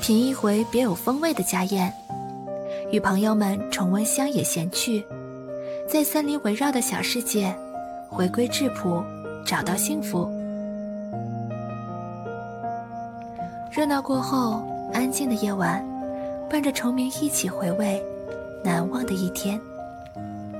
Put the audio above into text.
品一回别有风味的家宴，与朋友们重温乡野闲趣，在森林围绕的小世界回归质朴，找到幸福。热闹过后，安静的夜晚，伴着虫鸣一起回味难忘的一天。